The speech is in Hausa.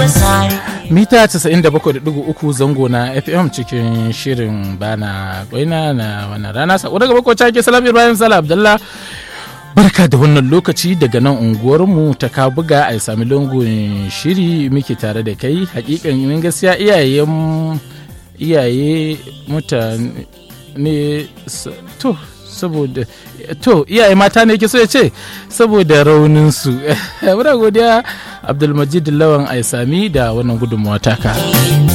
mita 97.3 zango na FM cikin shirin bana kwaina na wannan rana. Sako daga makwacin ke Salam Ibrahim Sala Abdullah. Barka da wannan lokaci daga nan unguwarmu ta Kabuga a sami lungun shiri muke tare da kai. Hakikan gaskiya iyaye mutane to saboda iyaye mata ne ke so ya ce saboda rauninsu. Muna godiya Abdulmajid Lawan Aisami da wannan gudunmawa taka.